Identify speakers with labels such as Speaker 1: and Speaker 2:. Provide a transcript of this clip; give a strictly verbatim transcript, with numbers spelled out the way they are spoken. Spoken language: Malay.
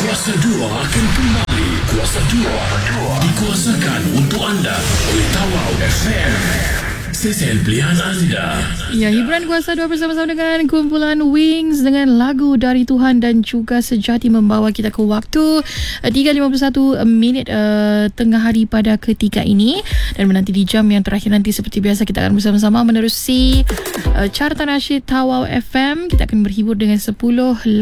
Speaker 1: Kuasa dua akan kembali. Kuasa dua dikuasakan untuk anda oleh Tawau F M. Stesen pilihan anda.
Speaker 2: Ya, hiburan Kuasa dua bersama-sama dengan kumpulan Wings dengan lagu Dari Tuhan dan juga Sejati membawa kita ke waktu tiga lima puluh satu minit uh, tengah hari pada ketiga ini. Dan menanti di jam yang terakhir nanti seperti biasa kita akan bersama-sama menerusi uh, carta nasyid Tawau F M. Kita akan berhibur dengan sepuluh